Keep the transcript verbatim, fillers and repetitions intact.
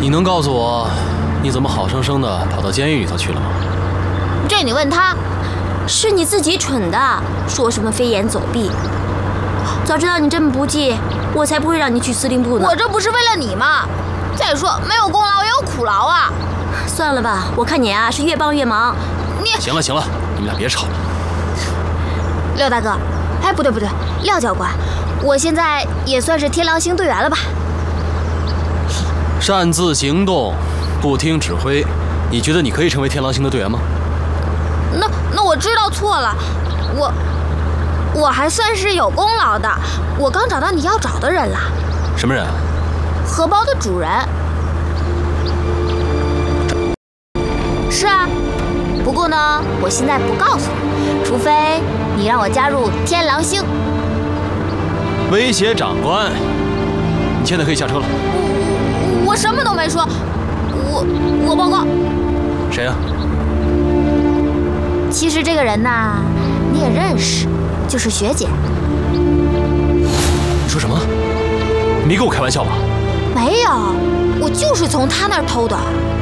你能告诉我，你怎么好生生的跑到监狱里头去了吗？ 这你问他，是你自己蠢的，说什么飞檐走壁。早知道你这么不济，我才不会让你去司令部呢。 我这不是为了你吗？再说没有功劳也有苦劳啊。 算了吧，我看你啊是越帮越忙。 你行了行了，你们俩别吵了。 廖大哥，哎不对不对，廖教官，我现在也算是天狼星队员了吧？ 擅自行动，不听指挥，你觉得你可以成为天狼星的队员吗？ 那那我知道错了，我我还算是有功劳的。我刚找到你要找的人了。 什么人？ 荷包的主人。是啊，不过呢，我现在不告诉你，除非你让我加入天狼星。 威胁长官，你现在可以下车了。 我我什么都没说，我我报告。 谁呀？ 其实这个人呐，你也认识，就是学姐。 你说什么？你没跟我开玩笑吧？ 没有，我就是从她那儿偷的。